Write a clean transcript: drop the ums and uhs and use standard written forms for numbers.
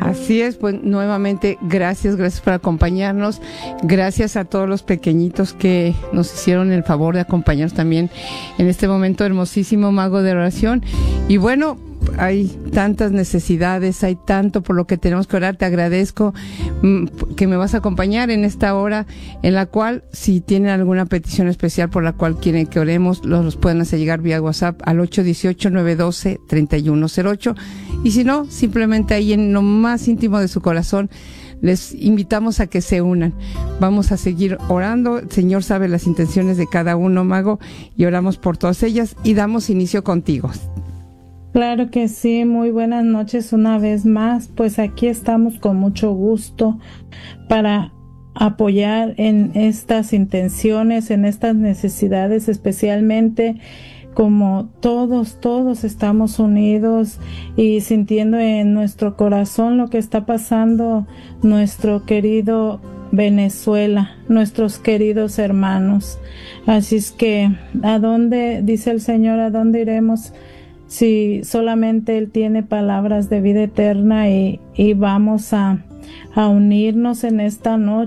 Así es, pues nuevamente gracias por acompañarnos, gracias a todos los pequeñitos que nos hicieron el favor de acompañarnos también en este momento hermosísimo, Mago de Oración. Y bueno, hay tantas necesidades, hay tanto por lo que tenemos que orar. Te agradezco que me vas a acompañar en esta hora en la cual, si tienen alguna petición especial por la cual quieren que oremos, los pueden hacer llegar vía WhatsApp al 818-912-3108, y si no, simplemente ahí en lo más íntimo de su corazón les invitamos a que se unan. Vamos a seguir orando. El Señor sabe las intenciones de cada uno, Mago, y oramos por todas ellas y damos inicio contigo. Claro que sí, muy buenas noches una vez más. Pues aquí estamos con mucho gusto para apoyar en estas intenciones, en estas necesidades, especialmente como todos estamos unidos y sintiendo en nuestro corazón lo que está pasando nuestro querido Venezuela, nuestros queridos hermanos. Así es que, ¿a dónde, dice el Señor, a dónde iremos si solamente Él tiene palabras de vida eterna? Y vamos a unirnos en esta noche